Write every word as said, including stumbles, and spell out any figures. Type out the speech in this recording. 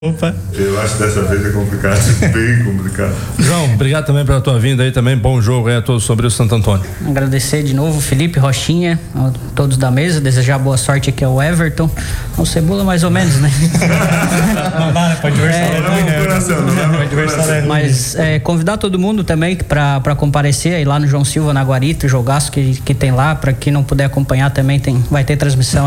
Opa. Eu acho que dessa vez é complicado, bem complicado. João, obrigado também pela tua vinda aí também, bom jogo aí a todos sobre o Santo Antônio. Agradecer de novo Felipe, Rochinha, a todos da mesa, desejar boa sorte aqui ao Everton, ao Cebola mais ou menos, né? Não dá, né? Pode é, mas é, convidar todo mundo também para comparecer aí lá no João Silva, na Guarita, o jogaço que, que tem lá, para quem não puder acompanhar também tem, vai ter transmissão